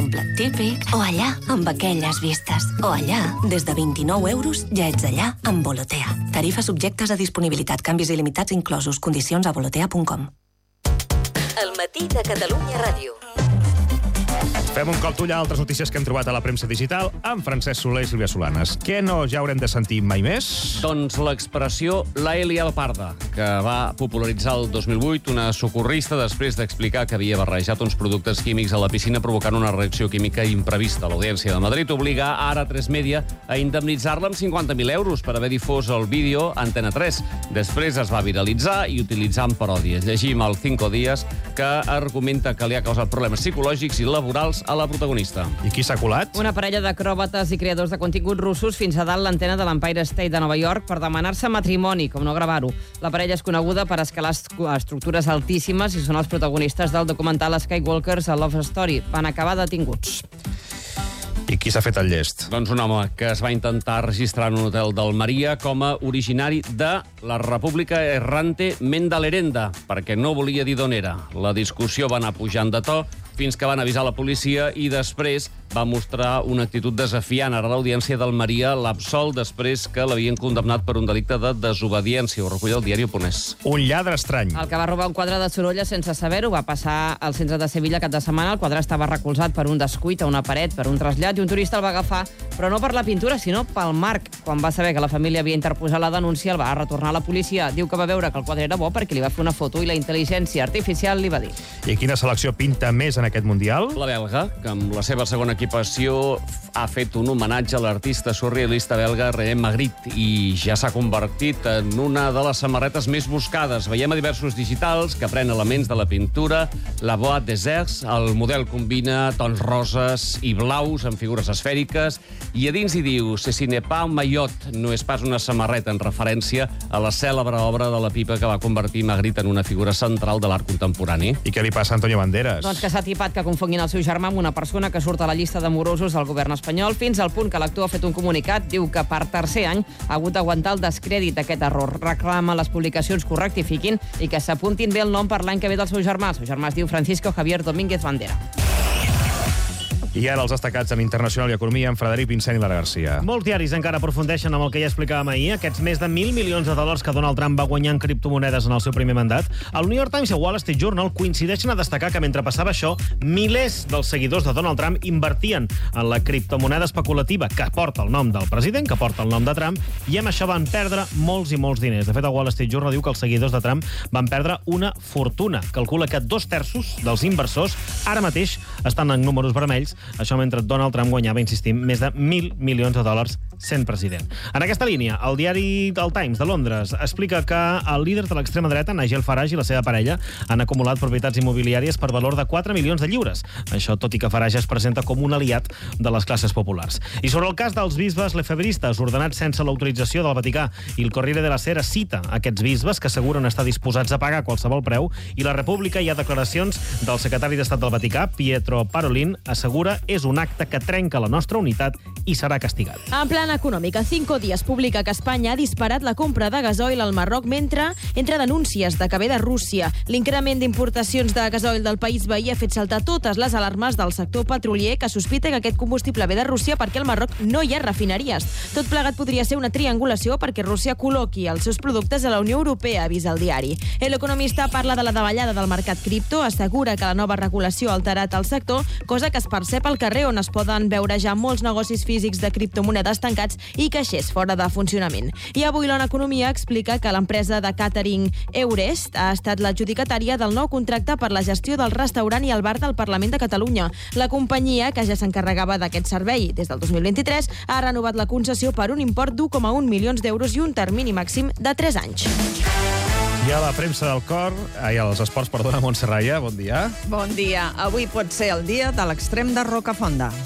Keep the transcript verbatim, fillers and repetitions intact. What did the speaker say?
un plat típic, o allà, amb aquelles vistes, o allà, des de vint-i-nou euros, ja ets allà amb Volotea. Tarifes subjectes a disponibilitat, canvis il·limitats inclosos, condicions a volotea punt com. El matí de Catalunya Ràdio. Fem un cop d'ull a altres notícies que hem trobat a la premsa digital amb Francesc Soler i Sílvia Solanes. Què no ja haurem de sentir mai més? Doncs l'expressió la Elia Alparda, que va popularitzar el dos mil vuit una socorrista després d'explicar que havia barrejat uns productes químics a la piscina provocant una reacció química imprevista. L'Audiència de Madrid obliga ara tres Media a indemnitzar-la amb cinquanta mil euros per haver difós el vídeo a Antena tres. Després es va viralitzar i utilitzar en paròdies. Llegim al Cinco Días que argumenta que li ha causat problemes psicològics i laborals a la protagonista. I qui s'ha colat? Una parella d'acròbates i creadors de contingut russos fins a dalt l'antena de l'Empire State de Nova York per demanar-se matrimoni, com no gravar-ho. La parella és coneguda per escalar estructures altíssimes i són els protagonistes del documental Skywalkers a Love Story. Van acabar detinguts. I qui s'ha fet el llest? Doncs un home que es va intentar registrar en un hotel d'Almeria com a originari de la República Errante Mendalerenda, perquè no volia dir d'on era. La discussió va anar pujant de to fins que van avisar la policia i després va mostrar una actitud desafiant. Ara l'Audiència d'Almeria l'absol després que l'havien condemnat per un delicte de desobediència. Ho recull el diari Oponés. Un lladre estrany. El que va robar un quadre de Sorolla sense saber-ho va passar al centre de Sevilla cap de setmana. El quadre estava recolzat per un descuit a una paret, per un trasllat, i un turista el va agafar, però no per la pintura, sinó pel marc. Quan va saber que la família havia interposat la denúncia, el va retornar a la policia. Diu que va veure que el quadre era bo perquè li va fer una foto i la intel·ligència artificial li va dir. I quina selecció pinta més en aquest Mundial? La belga, que amb la seva segona equipació ha fet un homenatge a l'artista surrealista belga René Magritte i ja s'ha convertit en una de les samarretes més buscades. Veiem a diversos digitals que pren elements de la pintura, la Bois des Arts. El model combina tons roses i blaus amb figures esfèriques i a dins hi diu «Ce n'est pas un maillot», no és pas una samarreta, en referència a la cèlebre obra de la pipa que va convertir Magritte en una figura central de l'art contemporani. I què li passa a Antonio Banderas? Doncs que s'ha tipat que confonguin el seu germà amb una persona que surt a la llista de morosos del govern espanyol, fins al punt que l'actor ha fet un comunicat. Diu que per tercer any ha hagut d'aguantar el descrèdit d'aquest error. Reclama les publicacions que ho rectifiquin i que s'apuntin bé el nom per l'any que ve del seu germà. El seu germà es diu Francisco Javier Domínguez Bandera. I ara els destacats en Internacional i Economia amb Frederic Vincent i Lara Garcia. Molts diaris encara aprofundeixen amb el que ja explicàvem ahir, aquests més de mil milions de dòlars que Donald Trump va guanyar en criptomonedes en el seu primer mandat. El New York Times i el Wall Street Journal coincideixen a destacar que mentre passava això, milers dels seguidors de Donald Trump invertien en la criptomoneda especulativa que porta el nom del president, que porta el nom de Trump, i amb això van perdre molts i molts diners. De fet, el Wall Street Journal diu que els seguidors de Trump van perdre una fortuna. Calcula que dos terços dels inversors ara mateix estan en números vermells, això mentre Donald Trump guanyava, insistim, més de mil milions de dòlars sent president. En aquesta línia, el diari El Times de Londres explica que el líder de l'extrema dreta, Nigel Farage, i la seva parella han acumulat propietats immobiliàries per valor de quatre milions de lliures. Això tot i que Farage es presenta com un aliat de les classes populars. I sobre el cas dels bisbes lefebristes, ordenats sense l'autorització del Vaticà, i el Corriere della Sera cita aquests bisbes que asseguren estar disposats a pagar qualsevol preu, i la República hi ha declaracions del secretari d'Estat del Vaticà, Pietro Parolin, assegura és un acte que trenca la nostra unitat i serà castigat. En plan econòmic, a Cinco Días publica que Espanya ha disparat la compra de gasoil al Marroc mentre entre denúncies de que ve de Rússia. L'increment d'importacions de gasoil del país veí ha fet saltar totes les alarmes del sector petrolier, que sospita que aquest combustible ve de Rússia perquè al Marroc no hi ha refineries. Tot plegat podria ser una triangulació perquè Rússia col·loqui els seus productes a la Unió Europea, avisa el diari. L'economista parla de la davallada del mercat cripto, assegura que la nova regulació ha alterat el sector, cosa que es percep al carrer, on es poden veure ja molts negocis físics de criptomonedes tancats i caixers fora de funcionament. I avui l'Ona Economia explica que l'empresa de catering Eurest ha estat l'adjudicatària del nou contracte per la gestió del restaurant i el bar del Parlament de Catalunya. La companyia, que ja s'encarregava d'aquest servei des del dos mil vint-i-tres, ha renovat la concessió per un import d'u coma u milions d'euros i un termini màxim de tres anys. I a la premsa del cor, ai, als esports, perdona, Montserrat, bon dia. Bon dia. Avui pot ser el dia de l'extrem de Rocafonda.